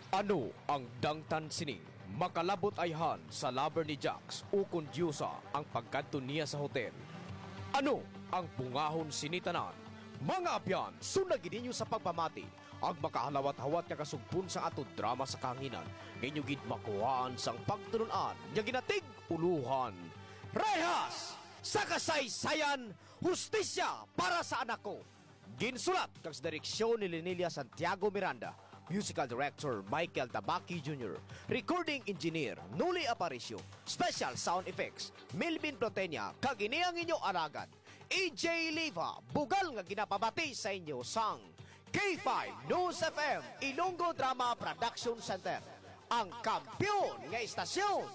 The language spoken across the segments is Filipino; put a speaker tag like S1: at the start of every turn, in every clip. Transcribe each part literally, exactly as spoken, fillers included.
S1: Ano ang dangtan sini? Makalabot ayhan sa laber ni Jax ukon Diyosa ang pagkadto niya sa hotel. Ano ang bungahon sinitanan? Mga apyan, sunagin ninyo sa pagpamati ang makahalawat-hawat nga kasugpon sa ato drama sa kanginan. Inyo gid makuhaan sang pagtununan nya ginatig uluhan. Rehas sa kasaysayan, hustisya para sa anak ko. Ginsulat kag sa direksyon ni Lenilia Santiago Miranda. Musical Director Michael Tabaki Junior Recording Engineer Nuli Aparicio. Special Sound Effects Melvin Plotenia. Kag ini ang inyo alagad A J Liva. Bugal nga ginapabati sa inyo sang K five News F M Ilonggo Drama Production Center, ang kampiyon nga istasyon.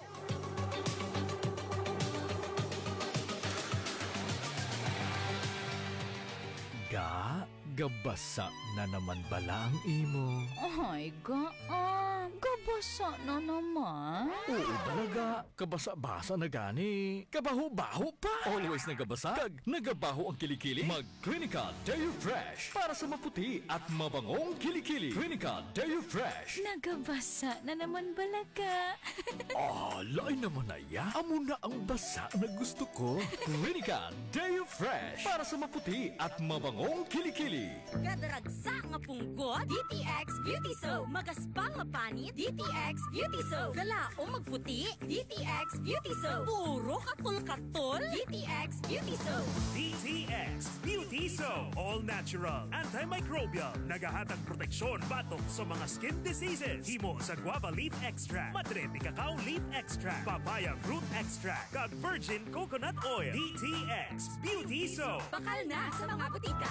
S2: Ga, gabasa na naman bala ang imo.
S3: Ay, ga, ah, gabasa na naman.
S2: Oo balaga, kabasa-basa na gani. Kabaho-baho pa. Always nagabasa, kag nagabaho ang kilikili. Mag-Clinica Deo Fresh para sa maputi at mabangong kilikili. Clinica Deo Fresh.
S3: Nagabasa na naman balaga.
S2: Ah, lain naman na ya. Amo na ang basa na gusto ko. Clinica Deo Fresh para sa maputi at mabangong kilikili.
S4: Kadaragsa nga punggot, D T X Beauty Soap. Magaspang mapanit, D T X Beauty Soap. Galaong magputi, D T X Beauty Soap. Puro katol-katol, D T X Beauty Soap.
S5: D T X Beauty Soap. All natural, antimicrobial, nagahatag proteksyon batok sa mga skin diseases. Himo sa guava leaf extract, madre de cacao leaf extract, papaya fruit extract, kag virgin coconut oil. D T X Beauty Soap.
S4: Bakal na sa mga butika.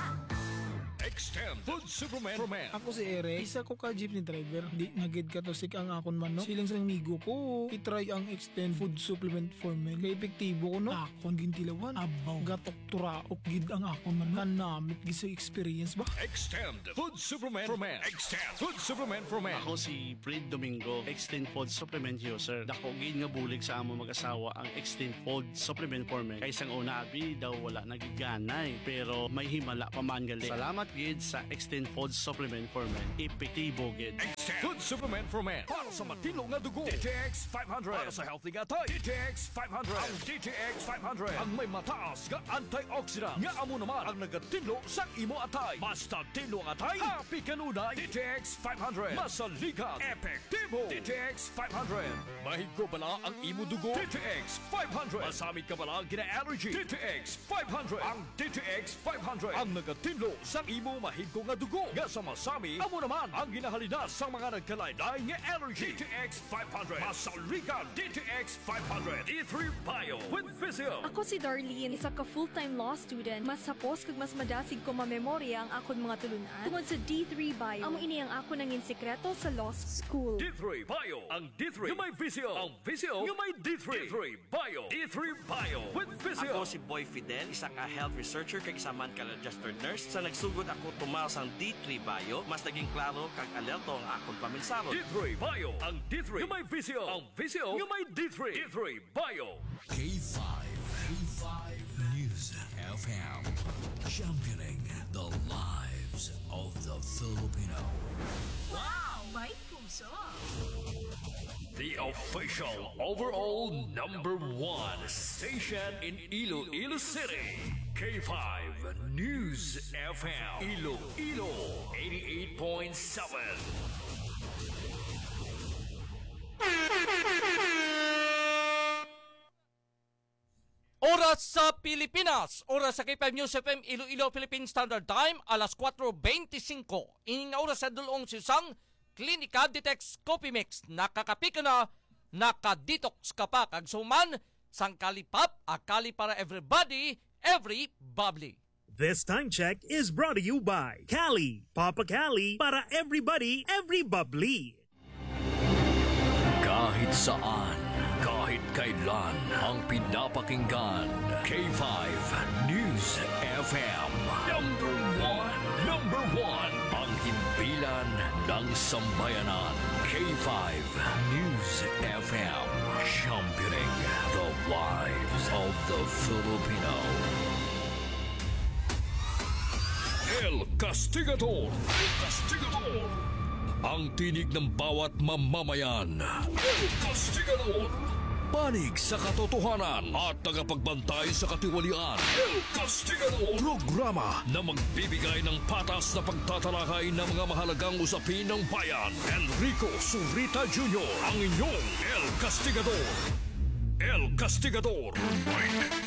S2: Extend Food Superman for Men.
S6: Ako si Eric, isa ko ka jeepney driver. Di nagid ka to sik ang akon man, no? Silang sa migo ko, itry ang Extend Food Supplement for Men. Kaya epektibo ko, no? Akon gintilawan, abaw, gatok turaok gid ang akon man, no? Kanamit gisa experience ba?
S2: Extend Food Superman for Men. Extend Food Superman for Men.
S7: Ako si Fred Domingo, Extend Food Supplement user. Dako gid nga bulig sa amo mag-asawa ang Extend Food Supplement for Men. Kaysang una abi daw wala nagiganay, pero may himala pa man gali. Salamat gid sa Extend Food Supplement for Men. Epektibo gid.
S2: Extend Food Supplement for Men. Para sa matino nga dugo. D T X five hundred. Para sa healthy nga tay. D T X five hundred. Ang D T X five hundred. Ang may mataas nga antioxidant. Nga amo naman ang nagatinlo sa imo atay. Basta tinlo ang atay, happy kanunay. D T X five hundred. Masaligan. Epektibo. D T X five hundred. Mahigko bala ang imo dugo. D T X five hundred. Masamit ka bala gina-allergy. D T X five hundred. Ang D T X five hundred. Ang nagatinlo sa imo mahigko nga dugo. Nga sa masami, amo naman ang ginahalidas sa mga nagkalaylay nga allergy. D T X five hundred. Masaligan. D T X five hundred. D three Bio with Physio.
S8: Ako si Darlene, isa ka full-time law student. Mas sapos kag mas madasig ko mamemorya ang akon mga tulunan. Tungod sa D three Bio, amo ini ang ako nangin sekreto sa law school.
S2: D three Bio. Ang D three yung may Physio. Ang Physio yung may D three. D three Bio. D three Bio with Physio.
S9: Ako si Boy Fidel, isa ka health researcher kag isa man ka registered nurse. Sa nagsugod ako tumaw sang D three Bio, mas naging klaro kag alerto ang akong paminsaro.
S2: D three Bio. Ang D three yung may Physio. Ang Physio yung may D three. D three Bio.
S10: K five. K five News F M. Championing the lives of the Filipino.
S4: Wow, may puso.
S2: The official overall number one station in Iloilo City. K five News F M. Iloilo eighty-eight point seven.
S11: Oras sa Pilipinas, oras sa K five News F M Iloilo Philippine Standard Time, alas four twenty-five. Ining nga oras sa dulong sisang Klinika Detox Coffee Mix. Nakakapika na, nakadetox ka pa kag suman, sang kalipap, akali para everybody, every bubbly.
S5: This time check is brought to you by Cali. Papa Cali, para everybody, every bubbly.
S10: Kahit saan, kahit kailan, ang pinapakinggan. K five News F M. Number one. Number one. Ang himpilan ng sambayanan. K five News F M. Championing the lives of the Filipino.
S2: El Castigador. El Castigador. ang tinig ng bawat mamamayan. El Castigador, panig sa katotohanan at tagapagbantay sa katiwalian. El Castigador, programa na magbibigay ng patas na pagtatalakay ng mga mahalagang usapin ng bayan. Enrico Surita Junior ang inyong El Castigador. El Castigador.